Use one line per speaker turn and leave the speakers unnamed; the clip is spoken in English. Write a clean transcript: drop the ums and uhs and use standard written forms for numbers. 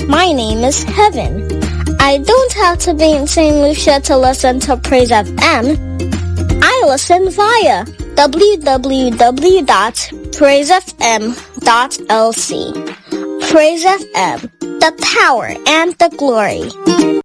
My name is Heaven. I don't have to be in St. Lucia to listen to Praise FM. I listen via www.praisefm.lc. Praise FM, the power and the glory.